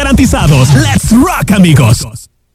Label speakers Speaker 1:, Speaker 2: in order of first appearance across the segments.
Speaker 1: garantizados. Let's rock, amigos.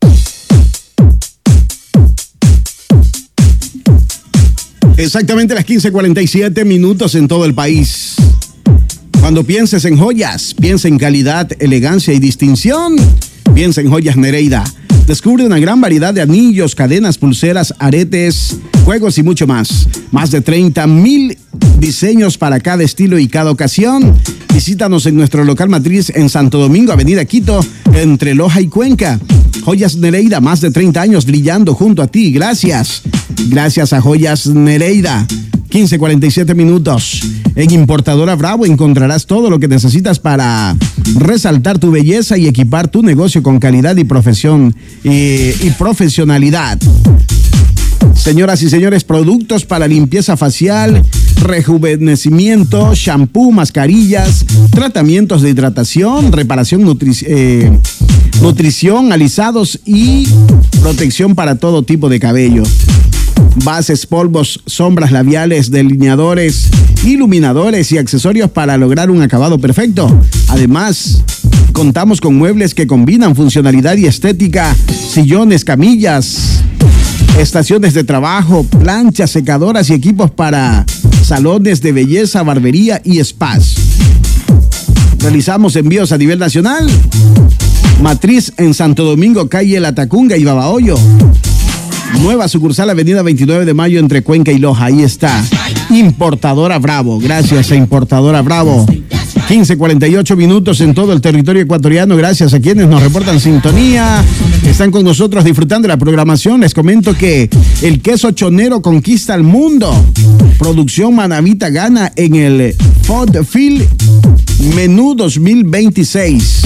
Speaker 2: Exactamente las 15:47 en todo el país. Cuando pienses en joyas, piensa en calidad, elegancia y distinción. Piensa en Joyas Nereida. Descubre una gran variedad de anillos, cadenas, pulseras, aretes, juegos y mucho más. Más de 30,000 diseños para cada estilo y cada ocasión. Visítanos en nuestro local matriz en Santo Domingo, Avenida Quito, entre Loja y Cuenca. Joyas Nereida, más de 30 años brillando junto a ti. Gracias. Gracias a Joyas Nereida. 15:47. En Importadora Bravo encontrarás todo lo que necesitas para resaltar tu belleza y equipar tu negocio con calidad y profesionalidad. Señoras y señores, productos para limpieza facial, rejuvenecimiento, shampoo, mascarillas, tratamientos de hidratación, reparación, nutrición, alisados y protección para todo tipo de cabello. Bases, polvos, sombras labiales, delineadores, iluminadores y accesorios para lograr un acabado perfecto. Además, contamos con muebles que combinan funcionalidad y estética, sillones, camillas, estaciones de trabajo, planchas, secadoras y equipos para salones de belleza, barbería y spas. Realizamos envíos a nivel nacional. Matriz en Santo Domingo, calle La Tacunga y Babahoyo. Nueva sucursal, avenida 29 de Mayo entre Cuenca y Loja. Ahí está. Importadora Bravo. Gracias a Importadora Bravo. 15:48 en todo el territorio ecuatoriano. Gracias a quienes nos reportan sintonía. Están con nosotros disfrutando de la programación. Les comento que el queso chonero conquista el mundo. Producción Manavita gana en el Food Field Menú 2026.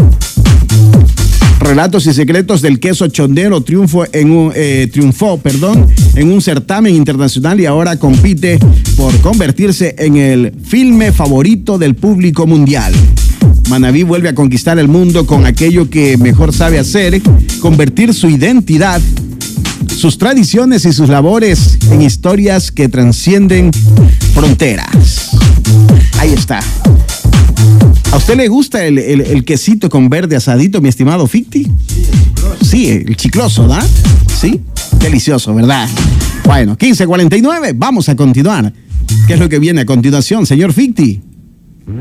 Speaker 2: Relatos y secretos del queso chonero triunfó en un certamen internacional y ahora compite por convertirse en el filme favorito del público mundial. Manaví vuelve a conquistar el mundo con aquello que mejor sabe hacer, convertir su identidad, sus tradiciones y sus labores en historias que trascienden fronteras. Ahí está. ¿A usted le gusta el quesito con verde asadito, mi estimado Ficti? Sí, el chicloso, ¿da? Sí, delicioso, ¿verdad? Bueno, 15:49, vamos a continuar. ¿Qué es lo que viene a continuación, señor Ficti?